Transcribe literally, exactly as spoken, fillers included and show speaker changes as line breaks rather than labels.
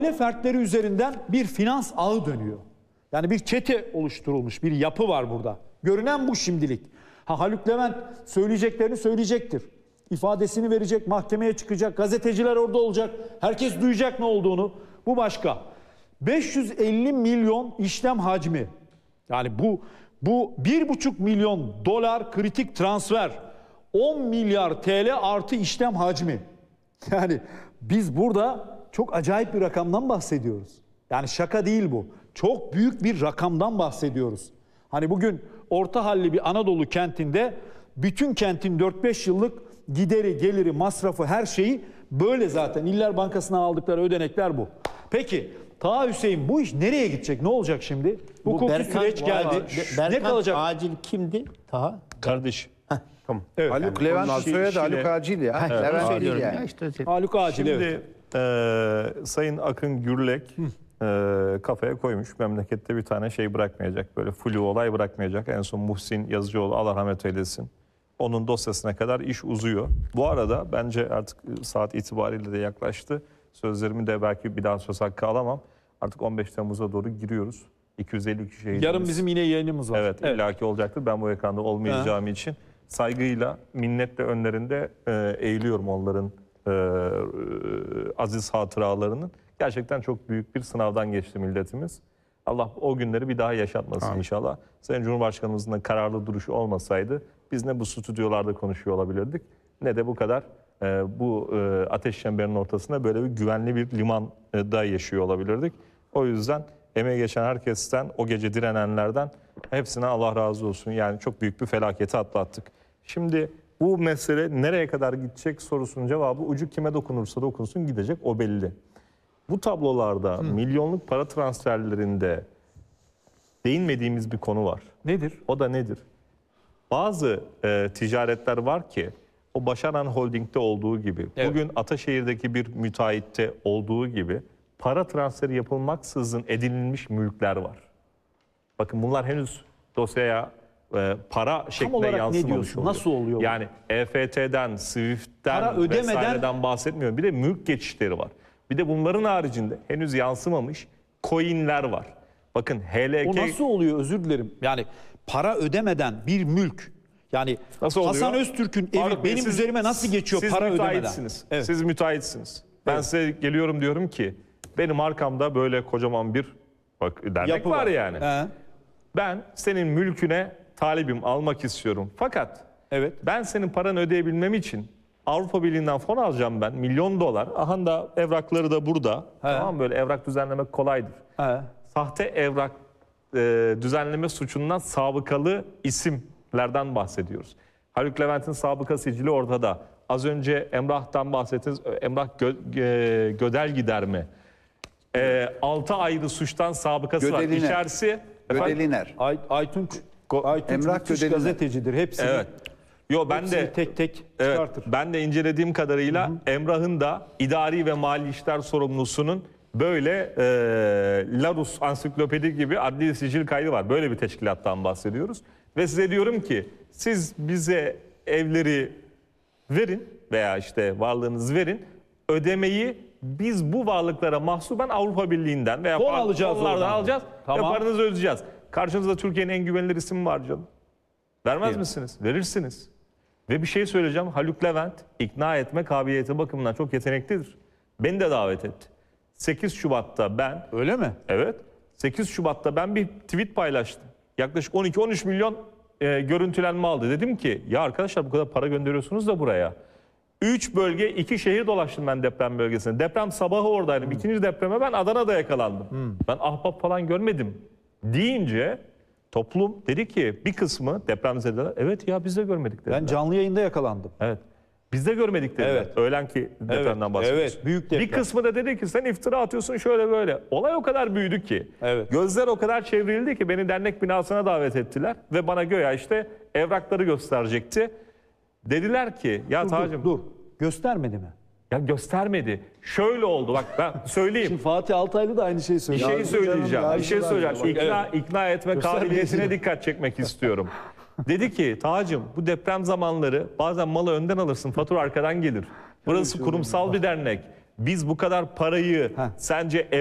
aile fertleri üzerinden bir finans ağı dönüyor. Yani bir çete oluşturulmuş bir yapı var burada. Görünen bu şimdilik. Ha, Haluk Levent söyleyeceklerini söyleyecektir. İfadesini verecek, mahkemeye çıkacak, gazeteciler orada olacak. Herkes duyacak ne olduğunu. Bu başka. beş yüz elli milyon işlem hacmi. Yani bu bu bir buçuk milyon dolar kritik transfer. on milyar T L artı işlem hacmi. Yani biz burada çok acayip bir rakamdan bahsediyoruz. Yani şaka değil bu. Çok büyük bir rakamdan bahsediyoruz. Hani bugün orta halli bir Anadolu kentinde bütün kentin dört beş yıllık gideri, geliri, masrafı, her şeyi böyle zaten. İller Bankası'ndan aldıkları ödenekler bu. Peki Taha Hüseyin, bu iş nereye gidecek? Ne olacak şimdi? Bu hukuki
Berkan,
süreç geldi.
Berkan
Ne kalacak?
Acil kimdi? Taha?
Kardeş.
Tamam.
Evet.
Haluk
Yani
Levent
onlar
soyadı
Şile-
Haluk Acil ya.
Evet,
Levent değil
söylüyorum
yani.
ya işte.
Haluk Acil,
Şimdi
evet.
e, Sayın Akın Gürlek e, kafaya koymuş. Memlekette bir tane şey bırakmayacak. Böyle flu olay bırakmayacak. En son Muhsin Yazıcıoğlu, Allah rahmet eylesin, onun dosyasına kadar iş uzuyor. Bu arada bence artık saat itibariyle de yaklaştı. Sözlerimi de belki bir daha söz hakkı alamam. Artık on beş Temmuz'a doğru giriyoruz. iki yüz elli kişi şehidimiz.
Yarın bizim yine yayınımız var.
Evet,
Evet.
illaki olacaktır. Ben bu ekranda olmayacağım için saygıyla, minnetle önlerinde e, eğiliyorum onların e, e, aziz hatıralarının. Gerçekten çok büyük bir sınavdan geçti milletimiz. Allah o günleri bir daha yaşatmasın
Amin.
inşallah. Sayın Cumhurbaşkanımızın da kararlı duruşu olmasaydı biz ne bu stüdyolarda konuşuyor olabilirdik ne de bu kadar e, bu e, ateş çemberinin ortasında böyle bir güvenli bir limanda yaşıyor olabilirdik. O yüzden emeği geçen herkesten, o gece direnenlerden hepsine Allah razı olsun. Yani çok büyük bir felaketi atlattık. Şimdi bu mesele nereye kadar gidecek sorusunun cevabı ucu kime dokunursa dokunsun gidecek, o belli. Bu tablolarda Hı. milyonluk para transferlerinde değinmediğimiz bir konu var.
Nedir?
O da nedir? Bazı e, ticaretler var ki o Başaran Holding'de olduğu gibi,
Evet.
bugün Ataşehir'deki bir müteahhitte olduğu gibi para transferi yapılmaksızın edinilmiş mülkler var. Bakın bunlar henüz dosyaya e, para şeklinde
olarak ne
yansımamış
diyorsun?
oluyor.
Nasıl oluyor bu?
Yani E F T'den, Swift'ten
Para ödemeden-
vesaireden bahsetmiyorum. Bir de mülk geçişleri var. Bir de bunların haricinde henüz yansımamış coinler var. Bakın H L K...
O nasıl oluyor, özür dilerim. Yani para ödemeden bir mülk. Yani
Nasıl oluyor?
Hasan Öztürk'ün evi
Faruk Bey,
benim
siz-
üzerime nasıl geçiyor
siz
para ödemeden?
müteahhitsiniz.
Evet.
Siz müteahhitsiniz. Ben
Evet.
size geliyorum diyorum ki benim arkamda böyle kocaman bir bak dernek
Yapı
var,
var.
yani.
He.
Ben senin mülküne talibim, almak istiyorum. Fakat
Evet.
ben senin paranı ödeyebilmem için Avrupa Birliği'nden fon alacağım ben. Milyon dolar. Aha da evrakları da burada. Tamam mı? Böyle evrak düzenlemek kolaydır.
He.
Sahte evrak e, düzenleme suçundan sabıkalı isimlerden bahsediyoruz. Haluk Levent'in sabıka sicili ortada. Az önce Emrah'tan bahsettiniz. Emrah gö, e, Gödel giderme. E, altı ayrı suçtan sabıkası var.
Gödeliner.
İçerisi... Efendim?
Gödeliner.
Ay, Aytunç,
Go-
Aytunç
Emrah
müthiş
Gödeliner.
gazetecidir. Hepsini,
Evet. Yo ben
hepsini
de
tek tek
evet,
çıkartır.
ben de incelediğim kadarıyla hı hı. Emrah'ın da idari ve mali işler sorumlusunun böyle e, Larus ansiklopedi gibi adli sicil kaydı var. Böyle bir teşkilattan bahsediyoruz. Ve size diyorum ki siz bize evleri verin veya işte varlığınızı verin. Ödemeyi biz bu varlıklara mahsuben Avrupa Birliği'nden veya
Fon alacağız
fonlardan
oradan.
alacağız.
Tamam.
Ve paranızı ödeyeceğiz. Karşınızda Türkiye'nin en güvenilir ismi var canım. Vermez
Evet.
misiniz? Verirsiniz. Ve bir şey söyleyeceğim. Haluk Levent ikna etme kabiliyeti bakımından çok yeteneklidir. Beni de davet etti. sekiz Şubat'ta ben,
Öyle mi?
evet, sekiz Şubat'ta ben bir tweet paylaştım. Yaklaşık on iki on üç milyon e, görüntülenme aldı. Dedim ki ya arkadaşlar bu kadar para gönderiyorsunuz da buraya. üç bölge, iki şehir dolaştım ben deprem bölgesine. Deprem sabahı oradaydım. Hmm. İkinci depreme ben Adana'da yakalandım. Hmm. Ben ahbap falan görmedim deyince toplum dedi ki bir kısmı depremzedeler evet ya biz de görmedik dediler.
Ben canlı yayında yakalandım.
Evet. Biz de görmedik dediler.
Evet.
Öğlenki depremden
Evet,
bahsediyoruz.
evet, büyük deprem.
Bir kısmı da dedi ki sen iftira atıyorsun şöyle böyle. Olay o kadar büyüdü ki.
Evet.
Gözler o kadar çevrildi ki beni dernek binasına davet ettiler. Ve bana göya işte evrakları gösterecekti. Dediler ki ya
Dur,
Tacım.
dur, dur. Göstermedi mi?
Ya göstermedi. Şöyle oldu bak ben söyleyeyim.
Şimdi Fatih Altaylı da aynı şeyi
Bir
söylüyor.
şey
Yargı
söyleyeceğim.
canım,
Bir şey
yargı
söyleyeceğim.
var.
İkna,
Evet.
ikna etme
Göster
kabiliyetine
birisini.
dikkat çekmek istiyorum. Dedi ki Tacım bu deprem zamanları bazen malı önden alırsın fatura arkadan gelir. Burası kurumsal bir dernek. biz bu kadar parayı
Heh.
sence